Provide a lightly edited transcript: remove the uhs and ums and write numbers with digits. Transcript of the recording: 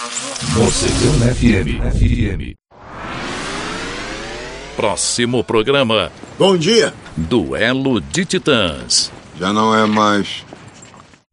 Mocegão FM. Próximo programa. Bom dia. Duelo de Titãs. Já não é mais